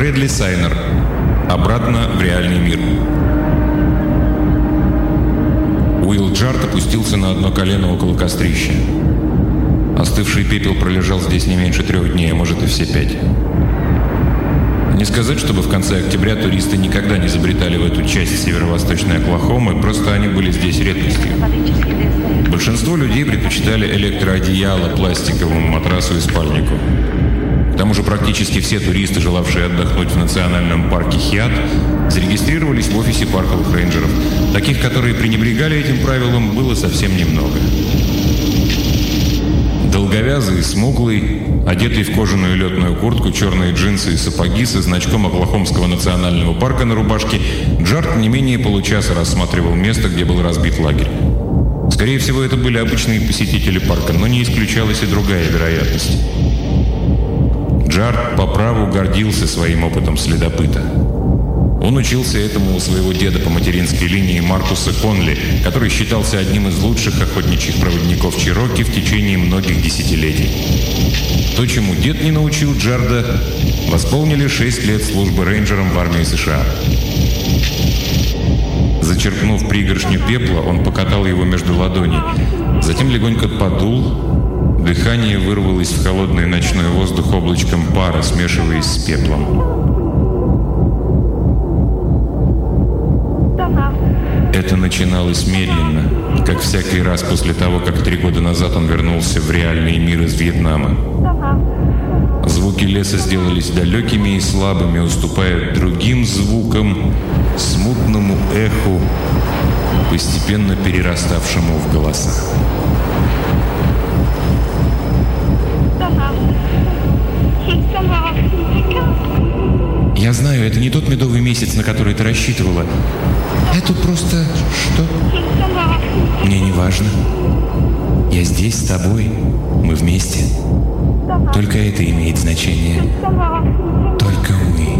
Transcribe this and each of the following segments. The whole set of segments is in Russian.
Брэдли Сайнер. Обратно в реальный мир. Уилл Джард опустился на одно колено около кострища. Остывший пепел пролежал здесь не меньше 3 дней, а может и все 5. Не сказать, чтобы в конце октября туристы никогда не забредали в эту часть северо-восточной Оклахомы, просто они были здесь редкостью. Большинство людей предпочитали электроодеяло пластиковому матрасу и спальнику. К тому же практически все туристы, желавшие отдохнуть в национальном парке Хиат, зарегистрировались в офисе парковых рейнджеров. Таких, которые пренебрегали этим правилом, было совсем немного. Долговязый, смуглый, одетый в кожаную летную куртку, черные джинсы и сапоги со значком Оклахомского национального парка на рубашке, Джард не менее получаса рассматривал место, где был разбит лагерь. Скорее всего, это были обычные посетители парка, но не исключалась и другая вероятность. Джард по праву гордился своим опытом следопыта. Он учился этому у своего деда по материнской линии Маркуса Конли, который считался одним из лучших охотничьих проводников Чероки в течение многих десятилетий. То, чему дед не научил Джарда, восполнили 6 лет службы рейнджером в армии США. Зачерпнув пригоршню пепла, он покатал его между ладоней, затем легонько подул. Дыхание вырвалось в холодный ночной воздух облачком пара, смешиваясь с пеплом. Это начиналось медленно, как всякий раз после того, как 3 года назад он вернулся в реальный мир из Вьетнама. Звуки леса сделались далекими и слабыми, уступая другим звукам, смутному эху, постепенно перераставшему в голоса. Я знаю, это не тот медовый месяц, на который ты рассчитывала. Это просто... Что? Мне не важно. Я здесь с тобой. Мы вместе. Только это имеет значение. Только мы.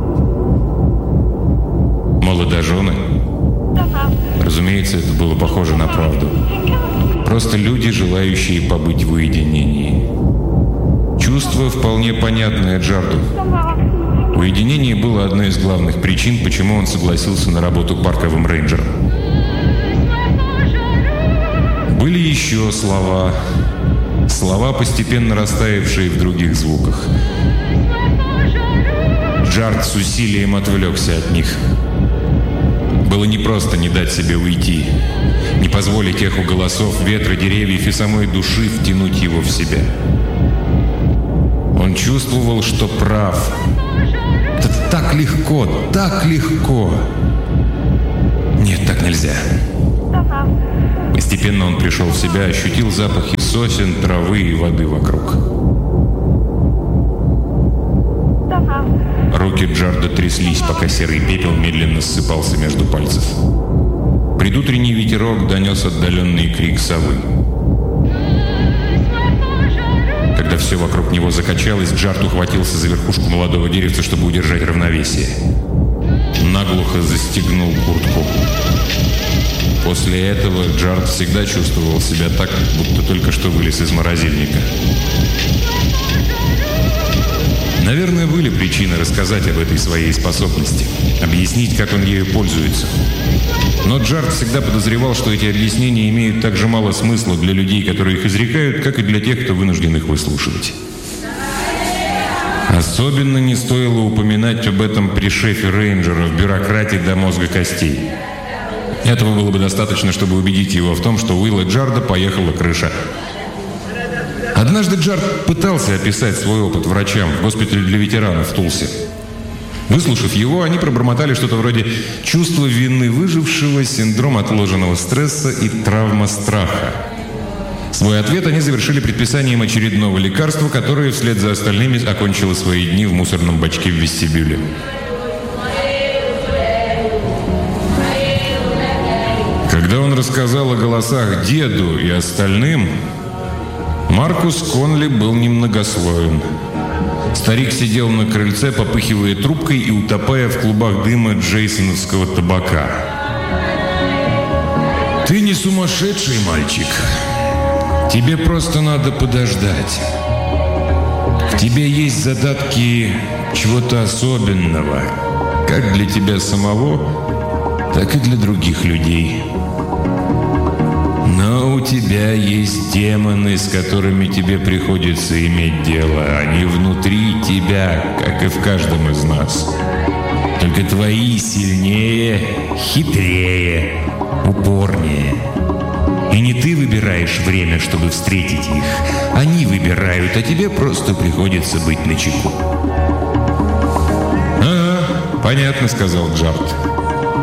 Молодожены? Разумеется, это было похоже на правду. Просто люди, желающие побыть в уединении. Чувство вполне понятное Джарду. Уединение было одной из главных причин, почему он согласился на работу парковым рейнджером. Были еще слова, постепенно растаявшие в других звуках. Джард с усилием отвлекся от них. Было непросто не дать себе уйти, не позволить эху голосов, ветра, деревьев и самой души втянуть его в себя. Он чувствовал, что прав. Это так легко, так легко. Нет, так нельзя. Постепенно он пришел в себя, ощутил запахи сосен, травы и воды вокруг. Руки Джарда тряслись, пока серый пепел медленно ссыпался между пальцев. Предутренний ветерок донес отдаленный крик совы. Когда все вокруг него закачалось, Джард ухватился за верхушку молодого деревца, чтобы удержать равновесие. Наглухо застегнул куртку. После этого Джард всегда чувствовал себя так, будто только что вылез из морозильника. Наверное, были причины рассказать об этой своей способности, объяснить, как он ею пользуется. Но Джард всегда подозревал, что эти объяснения имеют так же мало смысла для людей, которые их изрекают, как и для тех, кто вынужден их выслушивать. Особенно не стоило упоминать об этом при шефе рейнджеров, бюрократе до мозга костей. Этого было бы достаточно, чтобы убедить его в том, что у Уилла Джарда поехала крыша. Однажды Джард пытался описать свой опыт врачам в госпитале для ветеранов в Тулсе. Выслушав его, они пробормотали что-то вроде «чувство вины выжившего, синдром отложенного стресса и травма страха». Свой ответ они завершили предписанием очередного лекарства, которое вслед за остальными окончило свои дни в мусорном бачке в вестибюле. Когда он рассказал о голосах деду и остальным, Маркус Конли был немногословен. Старик сидел на крыльце, попыхивая трубкой и утопая в клубах дыма джейсоновского табака. «Ты не сумасшедший, мальчик. Тебе просто надо подождать. В тебе есть задатки чего-то особенного, как для тебя самого, так и для других людей. Но у тебя есть демоны, с которыми тебе приходится иметь дело. Они внутри тебя, как и в каждом из нас. Только твои сильнее, хитрее, упорнее. И не ты выбираешь время, чтобы встретить их. Они выбирают, а тебе просто приходится быть начеку. «Ага, понятно», — сказал Джарт.